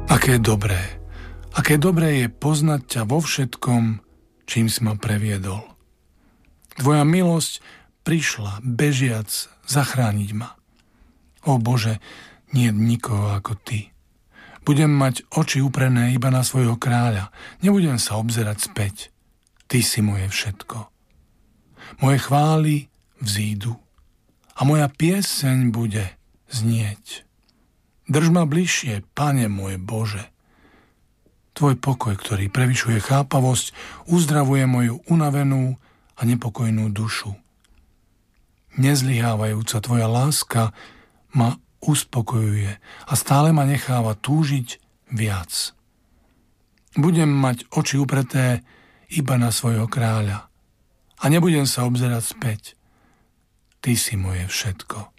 Aké dobré je poznať ťa vo všetkom, čím si ma previedol. Tvoja milosť prišla, bežiac, zachrániť ma. Ó Bože, nie je nikoho ako Ty. Budem mať oči uprené iba na svojho kráľa. Nebudem sa obzerať späť. Ty si moje všetko. Moje chvály vzídu a moja pieseň bude znieť. Drž ma bližšie, Pane môj Bože. Tvoj pokoj, ktorý prevyšuje chápavosť, uzdravuje moju unavenú a nepokojnú dušu. Nezlyhávajúca tvoja láska ma uspokojuje a stále ma necháva túžiť viac. Budem mať oči upreté iba na svojho kráľa a nebudem sa obzerať späť. Ty si moje všetko.